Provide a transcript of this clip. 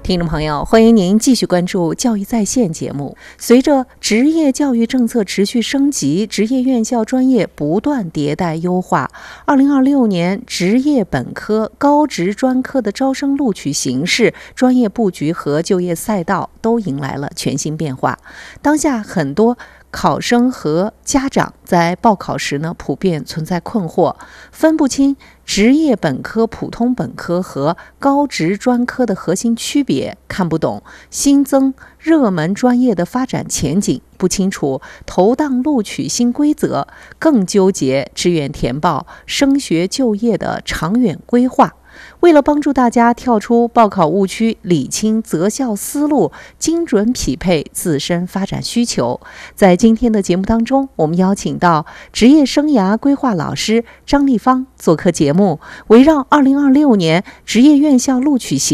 听众朋友，欢迎您继续关注教育在线节目。随着职业教育政策持续升级，职业院校专业不断迭代优化，2026年职业本科、高职专科的招生录取形式、专业布局和就业赛道都迎来了全新变化。当下很多考生和家长在报考时普遍存在困惑，分不清职业本科、普通本科和高职专科的核心区别，看不懂新增热门专业的发展前景，不清楚投档录取新规则，更纠结志愿填报、升学就业的长远规划。为了帮助大家跳出报考误区，理清择校思路，精准匹配自身发展需求，在今天的节目当中，我们邀请到职业生涯规划老师张丽芳做客节目，围绕2026年职业院校录取